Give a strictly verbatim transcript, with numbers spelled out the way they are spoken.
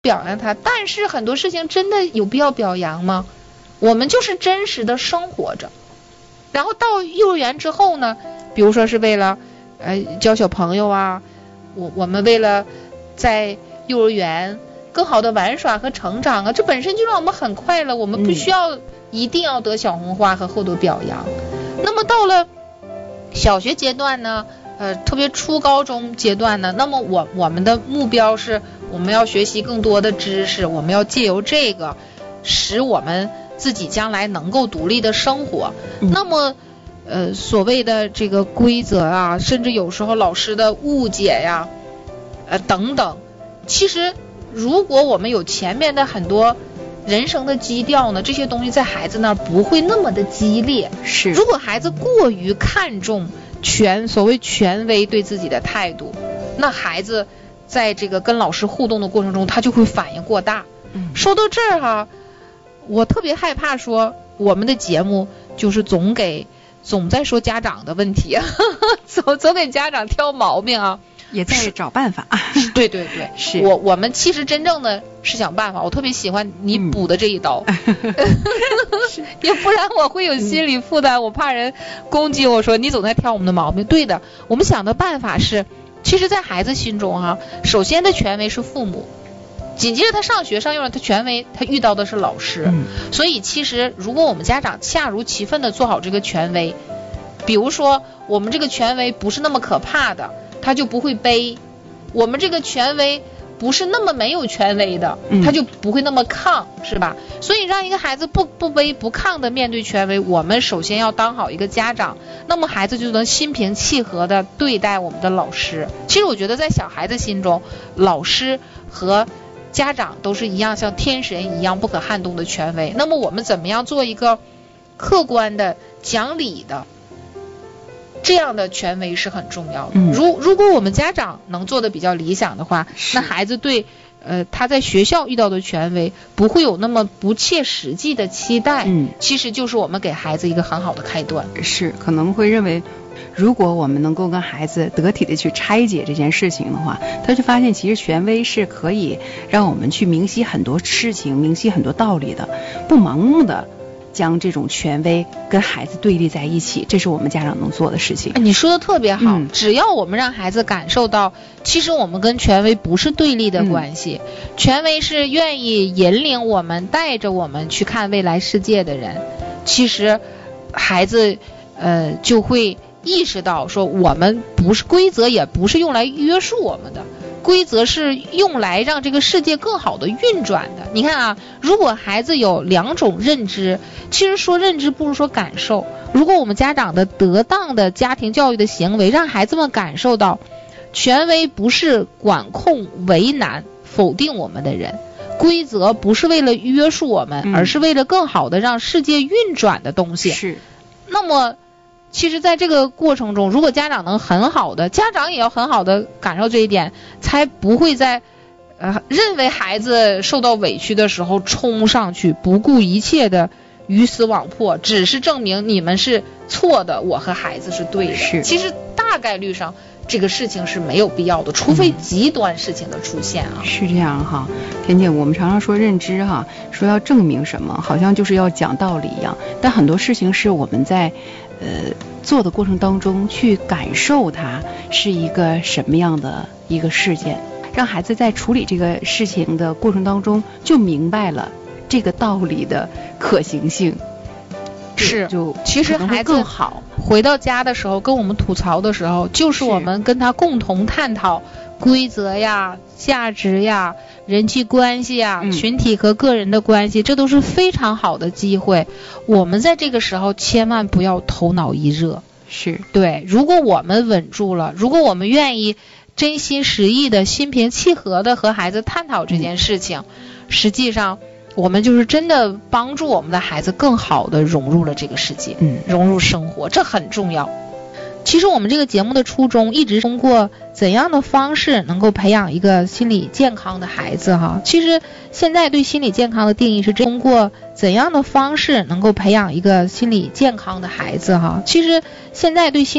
表扬他，但是很多事情真的有必要表扬吗？我们就是真实的生活着。然后到幼儿园之后呢，比如说是为了呃交小朋友啊，我我们为了在幼儿园更好的玩耍和成长啊，这本身就让我们很快乐，我们不需要一定要得小红花和获得表扬。嗯、那么到了小学阶段呢，呃，特别初高中阶段呢，那么我我们的目标是我们要学习更多的知识，我们要借由这个使我们自己将来能够独立的生活。嗯、那么呃所谓的这个规则啊，甚至有时候老师的误解呀，呃等等，其实如果我们有前面的很多人生的基调呢，这些东西在孩子那儿不会那么的激烈。 是， 如果孩子过于看重权所谓权威对自己的态度，那孩子在这个跟老师互动的过程中，他就会反应过大。嗯，说到这儿哈，我特别害怕说我们的节目就是总给总在说家长的问题，呵呵总总给家长挑毛病啊。 也在找办法。 对对对，是我我们其实真正的是想办法。我特别喜欢你补的这一刀，嗯、也不然我会有心理负担，嗯、我怕人攻击我说你总在挑我们的毛病。对的，我们想的办法是，其实在孩子心中哈、啊，首先的权威是父母，紧接着他上学上幼儿园，他权威他遇到的是老师。嗯、所以其实如果我们家长恰如其分的做好这个权威，比如说我们这个权威不是那么可怕的，他就不会背；我们这个权威不是那么没有权威的，他就不会那么抗，是吧？所以让一个孩子不不卑不亢的面对权威，我们首先要当好一个家长，那么孩子就能心平气和的对待我们的老师。其实我觉得在小孩子心中，老师和家长都是一样像天神一样不可撼动的权威。那么我们怎么样做一个客观的讲理的这样的权威是很重要的。嗯、如如果我们家长能做的比较理想的话，那孩子对呃他在学校遇到的权威不会有那么不切实际的期待。嗯，其实就是我们给孩子一个很好的开端。 是，可能会认为如果我们能够跟孩子得体的去拆解这件事情的话，他就发现其实权威是可以让我们去明晰很多事情，明晰很多道理的，不盲目的将这种权威跟孩子对立在一起，这是我们家长能做的事情。 你说的特别好、嗯、只要我们让孩子感受到其实我们跟权威不是对立的关系、嗯、权威是愿意引领我们带着我们去看未来世界的人，其实孩子呃就会意识到说我们不是规则，也不是用来约束我们的，规则是用来让这个世界更好的运转的。你看啊，如果孩子有两种认知，其实说认知不如说感受。如果我们家长的得当的家庭教育的行为让孩子们感受到权威不是管控为难否定我们的人，规则不是为了约束我们、嗯、而是为了更好的让世界运转的东西， 是， 那么其实在这个过程中，如果家长能很好的，家长也要很好的感受这一点，才不会在呃认为孩子受到委屈的时候冲上去不顾一切的鱼死网破，只是证明你们是错的，我和孩子是对的。 是， 其实大概率上这个事情是没有必要的，除非极端事情的出现啊。 嗯、是这样哈，田姐，我们常常说认知哈，说要证明什么，好像就是要讲道理一样，但很多事情是我们在呃做的过程当中去感受它是一个什么样的一个事件，让孩子在处理这个事情的过程当中就明白了这个道理的可行性。 是， 就其实孩子更好回到家的时候跟我们吐槽的时候，就是我们跟他共同探讨规则呀、价值呀、人际关系呀、嗯、群体和个人的关系，这都是非常好的机会。我们在这个时候千万不要头脑一热。 是， 对，如果我们稳住了，如果我们愿意真心实意的心平气和的和孩子探讨这件事情、嗯、实际上我们就是真的帮助我们的孩子更好的融入了这个世界，嗯，融入生活，这很重要。其实我们这个节目的初衷一直通过怎样的方式能够培养一个心理健康的孩子哈。其实现在对心理健康的定义是通过怎样的方式能够培养一个心理健康的孩子哈。其实现在对心